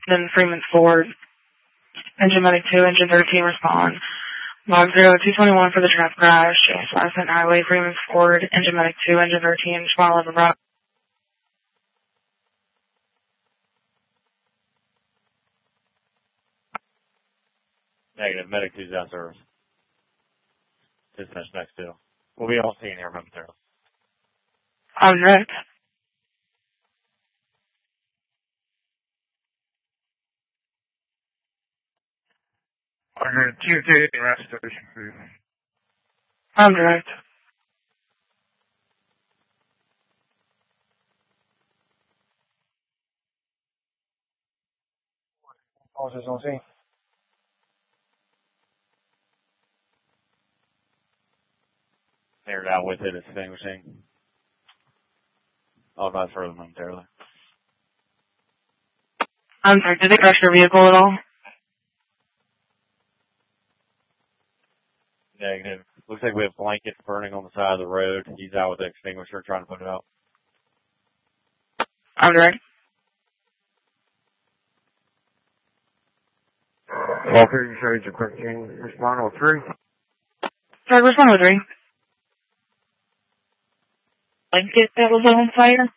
Then Freeman Ford. Engine medic 2, engine 13 respond. Log 0221 for the traffic crash. James Madison Highway, Freeman Ford, engine medic 2, engine 13, respond 11 Bravo. Negative, medic 2's out service. Dispatch next to. We'll be all seeing here momentarily. I'm direct. I'm going to Tuesday rest station, please. I'm direct. Officers on scene. Cleared out with it, extinguishing. I'll advise further momentarily. I'm sorry, did they crash their vehicle at all? Negative. Looks like we have blankets burning on the side of the road. He's out with the extinguisher trying to put it out. I'm direct. Walker, you showed your quick team. Respond on 3. Sorry, respond with 3. Blanket that was on fire?